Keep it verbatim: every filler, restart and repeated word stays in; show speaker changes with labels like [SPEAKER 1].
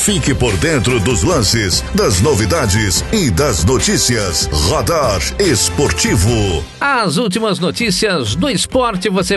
[SPEAKER 1] Fique por dentro dos lances, das novidades e das notícias. Radar Esportivo.
[SPEAKER 2] As últimas notícias do esporte você